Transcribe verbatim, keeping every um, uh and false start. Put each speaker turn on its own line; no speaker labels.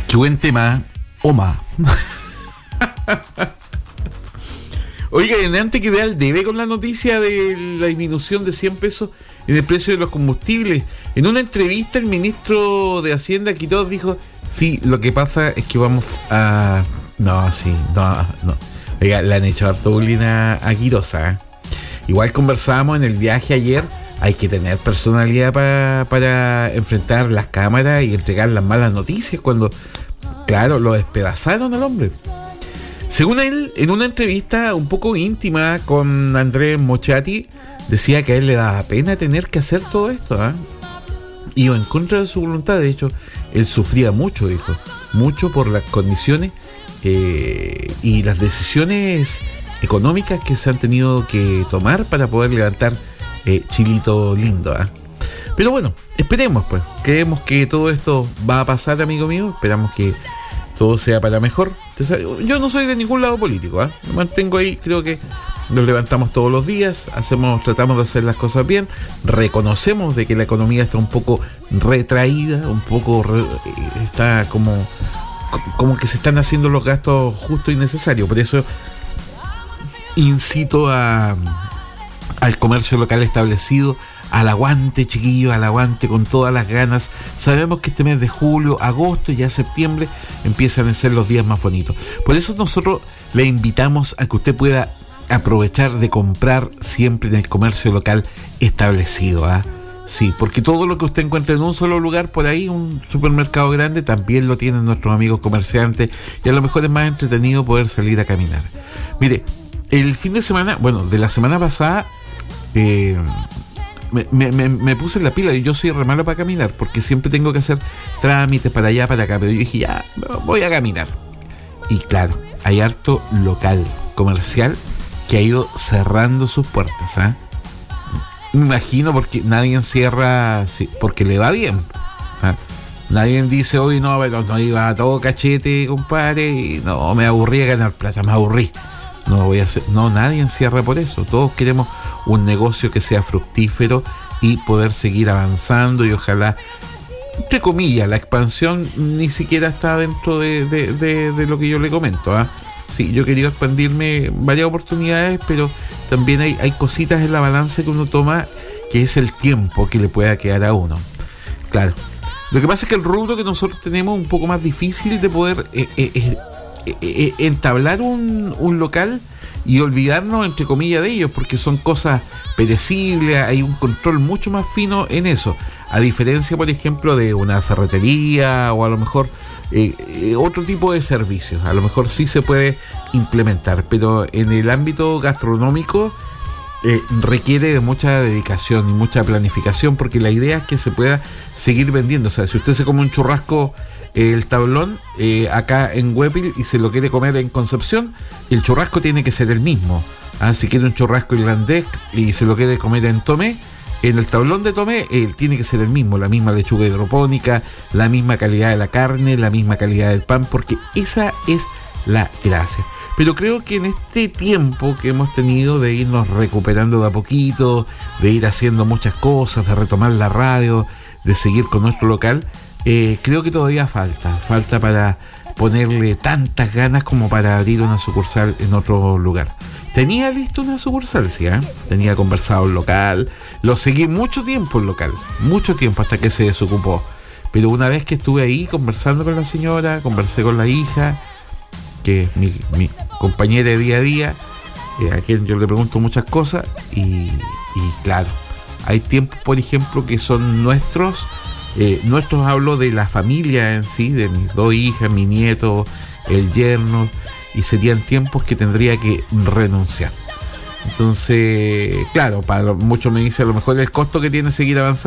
Qué buen tema, Oma. Oiga, antes que vea el debe con la noticia de la disminución de cien pesos en el precio de los combustibles. En una entrevista el ministro de Hacienda Quiroz dijo, sí, lo que pasa es que vamos a... No, sí, no, no. Oiga, le han hecho harto bullying a, a Quiroz, ¿eh? Igual conversábamos en el viaje ayer, hay que tener personalidad pa, para enfrentar las cámaras y entregar las malas noticias cuando, claro, lo despedazaron al hombre. Según él, en una entrevista un poco íntima con Andrés Mochati, decía que a él le daba pena tener que hacer todo esto, ¿eh? Iba en contra de su voluntad. De hecho, él sufría mucho, dijo, mucho por las condiciones eh, y las decisiones económicas que se han tenido que tomar para poder levantar eh, Chilito lindo, ¿eh? Pero bueno, esperemos, pues. Creemos que todo esto va a pasar, amigo mío. Esperamos que todo sea para mejor. Yo no soy de ningún lado político, ¿eh? Me mantengo ahí, creo que nos levantamos todos los días, hacemos, tratamos de hacer las cosas bien, reconocemos de que la economía está un poco retraída, un poco re, está como, como que se están haciendo los gastos justos y necesarios. Por eso incito a, al comercio local establecido, al aguante, chiquillos, al aguante con todas las ganas. Sabemos que este mes de julio, agosto y ya septiembre empiezan a ser los días más bonitos. Por eso nosotros le invitamos a que usted pueda aprovechar de comprar siempre en el comercio local establecido, ¿ah? ¿eh? Sí, porque todo lo que usted encuentra en un solo lugar, por ahí, un supermercado grande, también lo tienen nuestros amigos comerciantes, y a lo mejor es más entretenido poder salir a caminar. Mire, el fin de semana, bueno, de la semana pasada, eh, Me, me, me puse en la pila y yo soy re malo para caminar porque siempre tengo que hacer trámites para allá, para acá, pero yo dije, ya, voy a caminar. Y claro, hay harto local comercial que ha ido cerrando sus puertas, ¿eh? Me imagino porque nadie encierra, sí, porque le va bien, ¿eh? Nadie dice, hoy no, pero no iba a todo cachete, compadre, y no, me aburrí a ganar plata, me aburrí. No voy a hacer, no, nadie encierra por eso. Todos queremos un negocio que sea fructífero y poder seguir avanzando y ojalá, entre comillas, la expansión ni siquiera está dentro de, de, de, de lo que yo le comento, ¿eh? Sí, yo he querido expandirme varias oportunidades, pero también hay, hay cositas en la balanza que uno toma, que es el tiempo que le pueda quedar a uno. Claro, lo que pasa es que el rubro que nosotros tenemos es un poco más difícil de poder eh, eh, eh, eh, entablar un, un local y olvidarnos, entre comillas, de ellos, porque son cosas perecibles, hay un control mucho más fino en eso, a diferencia, por ejemplo, de una ferretería o a lo mejor eh, eh, otro tipo de servicios. A lo mejor sí se puede implementar, pero en el ámbito gastronómico eh, requiere de mucha dedicación y mucha planificación, porque la idea es que se pueda seguir vendiendo. O sea, si usted se come un churrasco, el tablón, eh, acá en Huepil, y se lo quiere comer en Concepción, el churrasco tiene que ser el mismo. Ah, si quiere un churrasco irlandés y se lo quiere comer en Tomé, en el tablón de Tomé, eh, tiene que ser el mismo, la misma lechuga hidropónica, la misma calidad de la carne, la misma calidad del pan, porque esa es la gracia. Pero creo que en este tiempo que hemos tenido de irnos recuperando de a poquito, de ir haciendo muchas cosas, de retomar la radio, de seguir con nuestro local, Eh, creo que todavía falta, falta para ponerle tantas ganas como para abrir una sucursal en otro lugar. Tenía listo una sucursal, sí, ¿eh? Tenía conversado el local, lo seguí mucho tiempo el local, mucho tiempo hasta que se desocupó. Pero una vez que estuve ahí conversando con la señora, conversé con la hija, que es mi, mi compañera de día a día, eh, a quien yo le pregunto muchas cosas, y, y claro, hay tiempos, por ejemplo, que son nuestros. Eh, nuestros hablo de la familia en sí, de mis dos hijas, mi nieto, el yerno, y serían tiempos que tendría que renunciar. Entonces, claro, para muchos me dice a lo mejor el costo que tiene seguir avanzando.